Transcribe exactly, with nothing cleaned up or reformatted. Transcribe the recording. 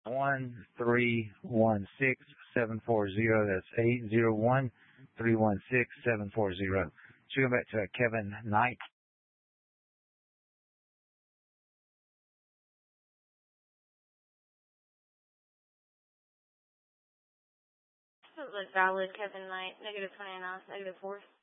one three one six seven four zero. That's eight zero one three one six seven four zero. So go back to uh, Kevin Knight. Absolutely valid, Kevin Knight. Negative twenty-nine, negative four.